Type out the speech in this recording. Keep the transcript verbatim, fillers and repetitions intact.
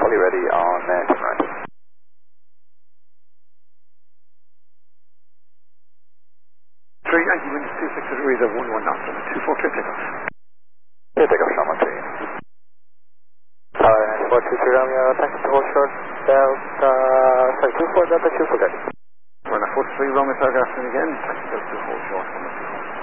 fully ready on uh, turn right. three Yankee wind two six degrees of one one knots, two four clear takeoff. Clear takeoff, Sean one three. Tower nine four two three Romeo, taxi to hold short, Delta, sorry, two four Delta two four good. We're on a four three Romeo, Tiger, afternoon again, taxi Delta two hold short, one two four.